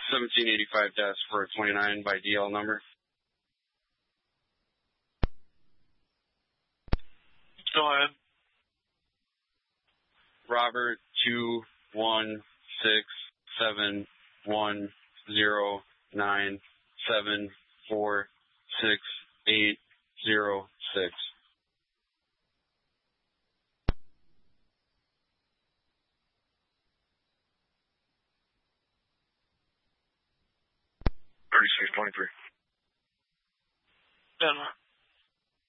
1785-429 by DL number. Go ahead. Robert 2167109746806. 3623. Denver.